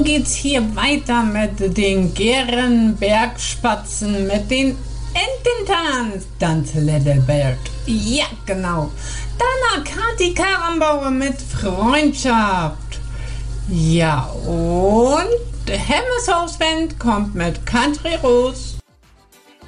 geht's hier weiter mit den Gärenbergspatzen, mit den Ententanz, Tanz Little Bird. Ja, genau. Dann Kati Karrenbauer mit Freundschaft. Ja, und Hemmeshausband kommt mit Country Rose.